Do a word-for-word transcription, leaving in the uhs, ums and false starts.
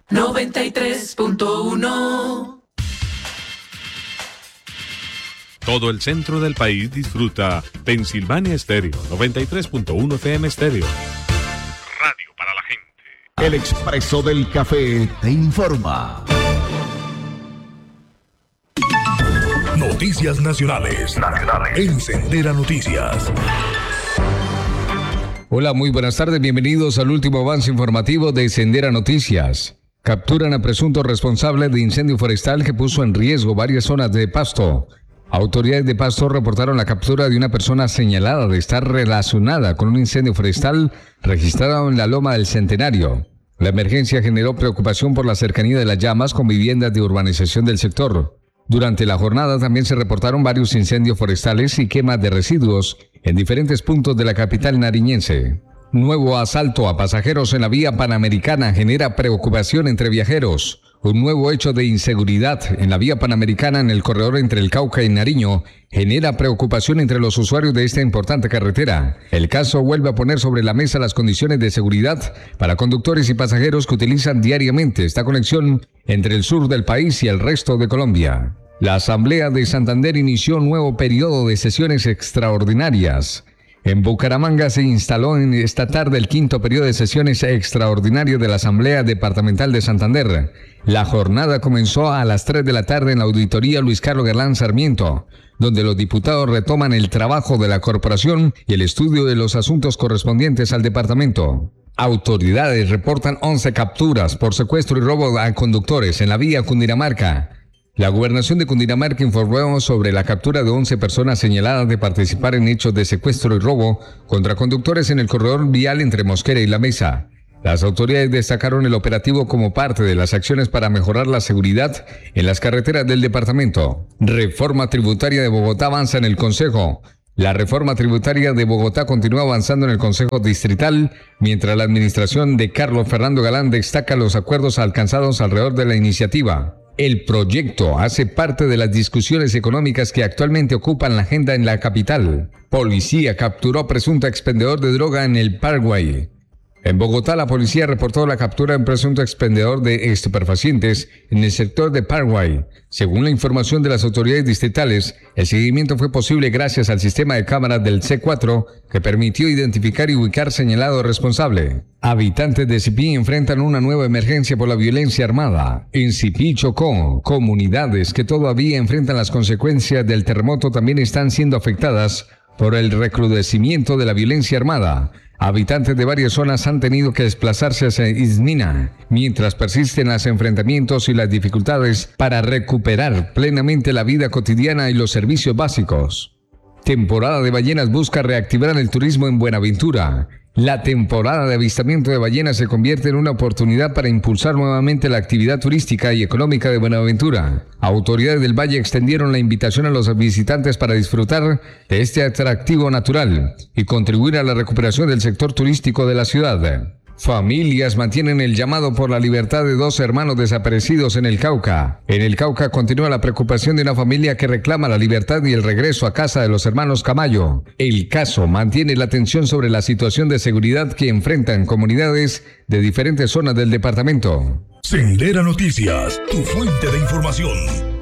noventa y tres punto uno. Todo el centro del país disfruta Pensilvania Estéreo, noventa y tres punto uno F M Estéreo. Radio para la gente. El Expreso del Café te informa. Noticias nacionales. Nacionales. En Sendera Noticias. Hola, muy buenas tardes. Bienvenidos al último avance informativo de Sendera Noticias. Capturan a presunto responsable de incendio forestal que puso en riesgo varias zonas de Pasto. Autoridades de Pasto reportaron la captura de una persona señalada de estar relacionada con un incendio forestal registrado en la Loma del Centenario. La emergencia generó preocupación por la cercanía de las llamas con viviendas de urbanización del sector. Durante la jornada también se reportaron varios incendios forestales y quemas de residuos en diferentes puntos de la capital nariñense. Nuevo asalto a pasajeros en la vía panamericana genera preocupación entre viajeros. Un nuevo hecho de inseguridad en la vía panamericana en el corredor entre el Cauca y Nariño genera preocupación entre los usuarios de esta importante carretera. El caso vuelve a poner sobre la mesa las condiciones de seguridad para conductores y pasajeros que utilizan diariamente esta conexión entre el sur del país y el resto de Colombia. La Asamblea de Santander inició un nuevo periodo de sesiones extraordinarias. En Bucaramanga se instaló en esta tarde el quinto periodo de sesiones extraordinarias de la Asamblea Departamental de Santander. La jornada comenzó a las tres de la tarde en la auditoría Luis Carlos Gerlán Sarmiento, donde los diputados retoman el trabajo de la corporación y el estudio de los asuntos correspondientes al departamento. Autoridades reportan once capturas por secuestro y robo a conductores en la vía Cundinamarca. La Gobernación de Cundinamarca informó sobre la captura de once personas señaladas de participar en hechos de secuestro y robo contra conductores en el corredor vial entre Mosquera y La Mesa. Las autoridades destacaron el operativo como parte de las acciones para mejorar la seguridad en las carreteras del departamento. Reforma tributaria de Bogotá avanza en el Consejo. La reforma tributaria de Bogotá continúa avanzando en el Consejo Distrital, mientras la administración de Carlos Fernando Galán destaca los acuerdos alcanzados alrededor de la iniciativa. El proyecto hace parte de las discusiones económicas que actualmente ocupan la agenda en la capital. Policía capturó a presunto expendedor de droga en el Paraguay. En Bogotá, la policía reportó la captura de un presunto expendedor de estupefacientes en el sector de Paraguay. Según la información de las autoridades distritales, el seguimiento fue posible gracias al sistema de cámaras del C cuatro que permitió identificar y ubicar señalado responsable. Habitantes de Sipí enfrentan una nueva emergencia por la violencia armada. En Sipí, Chocó, comunidades que todavía enfrentan las consecuencias del terremoto también están siendo afectadas por el recrudecimiento de la violencia armada. Habitantes de varias zonas han tenido que desplazarse hacia Ismina, mientras persisten los enfrentamientos y las dificultades para recuperar plenamente la vida cotidiana y los servicios básicos. Temporada de ballenas busca reactivar el turismo en Buenaventura. La temporada de avistamiento de ballenas se convierte en una oportunidad para impulsar nuevamente la actividad turística y económica de Buenaventura. Autoridades del Valle extendieron la invitación a los visitantes para disfrutar de este atractivo natural y contribuir a la recuperación del sector turístico de la ciudad. Familias mantienen el llamado por la libertad de dos hermanos desaparecidos en el Cauca. En el Cauca continúa la preocupación de una familia que reclama la libertad y el regreso a casa de los hermanos Camayo. El caso mantiene la atención sobre la situación de seguridad que enfrentan comunidades de diferentes zonas del departamento. Sendera Noticias, tu fuente de información.